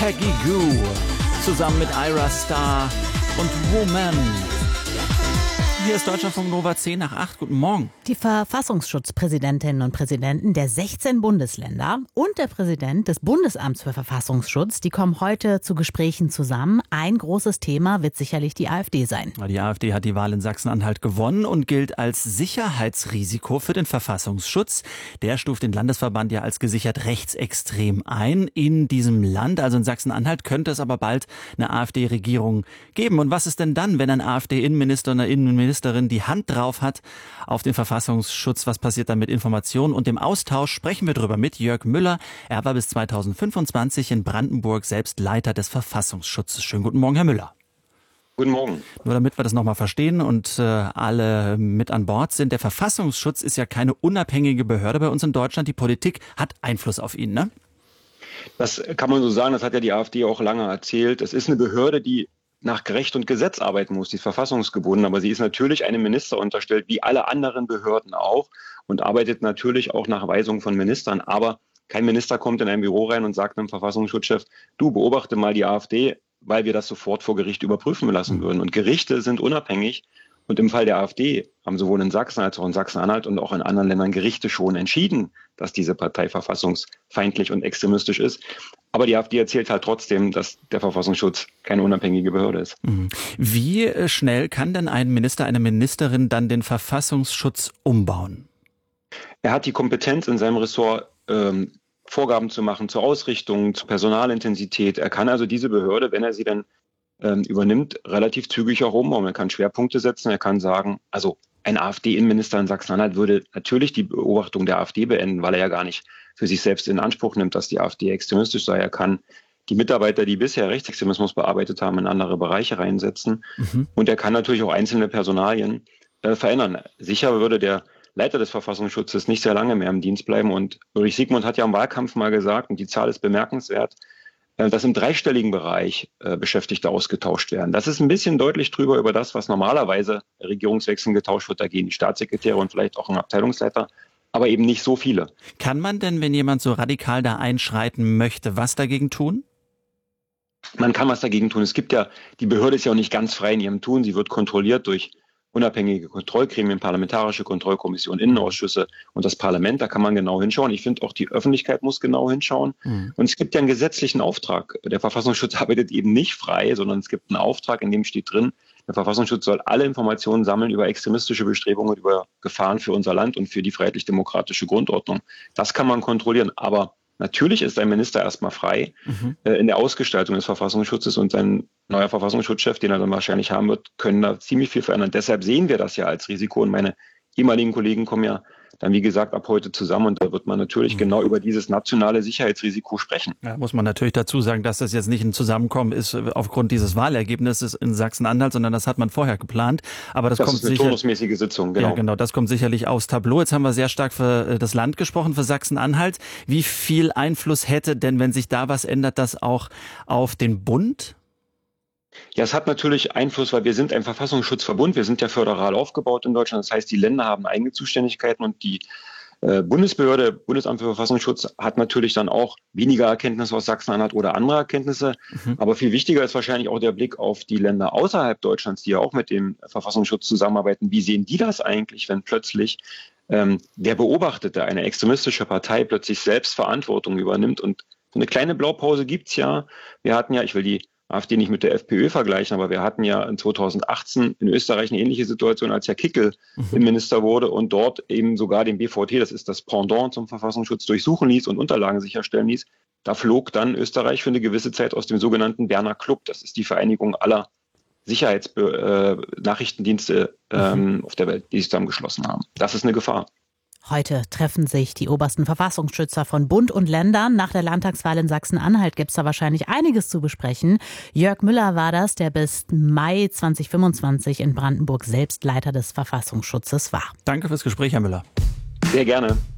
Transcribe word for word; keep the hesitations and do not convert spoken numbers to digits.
Peggy Gou zusammen mit Ira Star und Woman. Hier ist Deutschlandfunk Nova zehn nach acht. Guten Morgen. Die Verfassungsschutzpräsidentinnen und Präsidenten der sechzehn Bundesländer und der Präsident des Bundesamts für Verfassungsschutz, die kommen heute zu Gesprächen zusammen. Ein großes Thema wird sicherlich die AfD sein. Die AfD hat die Wahl in Sachsen-Anhalt gewonnen und gilt als Sicherheitsrisiko für den Verfassungsschutz. Der stuft den Landesverband ja als gesichert rechtsextrem ein in diesem Land. Also in Sachsen-Anhalt könnte es aber bald eine AfD-Regierung geben. Und was ist denn dann, wenn ein AfD-Innenminister oder eine Innenministerin die Hand drauf hat auf den Verfassungsschutz? Was passiert dann mit Informationen und dem Austausch? Sprechen wir drüber mit Jörg Müller. Er war bis zweitausendfünfundzwanzig in Brandenburg selbst Leiter des Verfassungsschutzes. Schönen guten Morgen, Herr Müller. Guten Morgen. Nur damit wir das nochmal verstehen und äh, alle mit an Bord sind. Der Verfassungsschutz ist ja keine unabhängige Behörde bei uns in Deutschland. Die Politik hat Einfluss auf ihn, ne? Das kann man so sagen. Das hat ja die AfD auch lange erzählt. Es ist eine Behörde, die nach Recht und Gesetz arbeiten muss, die ist verfassungsgebunden, aber sie ist natürlich einem Minister unterstellt, wie alle anderen Behörden auch, und arbeitet natürlich auch nach Weisung von Ministern. Aber kein Minister kommt in ein Büro rein und sagt einem Verfassungsschutzchef, du beobachte mal die AfD, weil wir das sofort vor Gericht überprüfen lassen würden. Und Gerichte sind unabhängig. Und im Fall der AfD haben sowohl in Sachsen als auch in Sachsen-Anhalt und auch in anderen Ländern Gerichte schon entschieden, dass diese Partei verfassungsfeindlich und extremistisch ist. Aber die AfD erzählt halt trotzdem, dass der Verfassungsschutz keine unabhängige Behörde ist. Wie schnell kann denn ein Minister, eine Ministerin dann den Verfassungsschutz umbauen? Er hat die Kompetenz in seinem Ressort, ähm, Vorgaben zu machen zur Ausrichtung, zur Personalintensität. Er kann also diese Behörde, wenn er sie dann ähm, übernimmt, relativ zügig auch umbauen. Er kann Schwerpunkte setzen, er kann sagen, also ein AfD-Innenminister in Sachsen-Anhalt würde natürlich die Beobachtung der AfD beenden, weil er ja gar nicht für sich selbst in Anspruch nimmt, dass die AfD extremistisch sei. Er kann die Mitarbeiter, die bisher Rechtsextremismus bearbeitet haben, in andere Bereiche reinsetzen. Mhm. Und er kann natürlich auch einzelne Personalien äh, verändern. Sicher würde der Leiter des Verfassungsschutzes nicht sehr lange mehr im Dienst bleiben. Und Ulrich Siegmund hat ja im Wahlkampf mal gesagt, und die Zahl ist bemerkenswert, äh, dass im dreistelligen Bereich äh, Beschäftigte ausgetauscht werden. Das ist ein bisschen deutlich drüber über das, was normalerweise Regierungswechseln getauscht wird. Da gehen die Staatssekretäre und vielleicht auch ein Abteilungsleiter, aber eben nicht so viele. Kann man denn, wenn jemand so radikal da einschreiten möchte, was dagegen tun? Man kann was dagegen tun. Es gibt ja, die Behörde ist ja auch nicht ganz frei in ihrem Tun. Sie wird kontrolliert durch unabhängige Kontrollgremien, parlamentarische Kontrollkommission, Innenausschüsse und das Parlament. Da kann man genau hinschauen. Ich finde, auch die Öffentlichkeit muss genau hinschauen. Mhm. Und es gibt ja einen gesetzlichen Auftrag. Der Verfassungsschutz arbeitet eben nicht frei, sondern es gibt einen Auftrag, in dem steht drin, der Verfassungsschutz soll alle Informationen sammeln über extremistische Bestrebungen, über Gefahren für unser Land und für die freiheitlich-demokratische Grundordnung. Das kann man kontrollieren. Aber natürlich ist ein Minister erstmal frei mhm. äh, in der Ausgestaltung des Verfassungsschutzes, und sein neuer Verfassungsschutzchef, den er dann wahrscheinlich haben wird, können da ziemlich viel verändern. Deshalb sehen wir das ja als Risiko, und meine ehemaligen Kollegen kommen ja dann, wie gesagt, ab heute zusammen, und da wird man natürlich mhm. genau über dieses nationale Sicherheitsrisiko sprechen. Ja, muss man natürlich dazu sagen, dass das jetzt nicht ein Zusammenkommen ist aufgrund dieses Wahlergebnisses in Sachsen-Anhalt, sondern das hat man vorher geplant. Aber das, das kommt ist eine sicher, turnusmäßige Sitzung, genau. Ja, genau, das kommt sicherlich aufs Tableau. Jetzt haben wir sehr stark für das Land gesprochen, für Sachsen-Anhalt. Wie viel Einfluss hätte denn, wenn sich da was ändert, das auch auf den Bund? Ja, es hat natürlich Einfluss, weil wir sind ein Verfassungsschutzverbund. Wir sind ja föderal aufgebaut in Deutschland. Das heißt, die Länder haben eigene Zuständigkeiten, und die äh, Bundesbehörde, Bundesamt für Verfassungsschutz, hat natürlich dann auch weniger Erkenntnisse aus Sachsen-Anhalt oder andere Erkenntnisse. Mhm. Aber viel wichtiger ist wahrscheinlich auch der Blick auf die Länder außerhalb Deutschlands, die ja auch mit dem Verfassungsschutz zusammenarbeiten. Wie sehen die das eigentlich, wenn plötzlich ähm, der Beobachtete, eine extremistische Partei, plötzlich selbst Verantwortung übernimmt? Und so eine kleine Blaupause gibt's ja. Wir hatten ja, ich will die AfD nicht mit der FPÖ vergleichen, aber wir hatten ja in zweitausendachtzehn in Österreich eine ähnliche Situation, als Herr Kickl mhm. Innenminister wurde und dort eben sogar den B V T, das ist das Pendant zum Verfassungsschutz, durchsuchen ließ und Unterlagen sicherstellen ließ. Da flog dann Österreich für eine gewisse Zeit aus dem sogenannten Berner Club. Das ist die Vereinigung aller Sicherheitsnachrichtendienste äh, ähm, mhm. auf der Welt, die sich zusammengeschlossen haben. Das ist eine Gefahr. Heute treffen sich die obersten Verfassungsschützer von Bund und Ländern. Nach der Landtagswahl in Sachsen-Anhalt gibt es da wahrscheinlich einiges zu besprechen. Jörg Müller war das, der bis Mai zweitausendfünfundzwanzig in Brandenburg selbst Leiter des Verfassungsschutzes war. Danke fürs Gespräch, Herr Müller. Sehr gerne.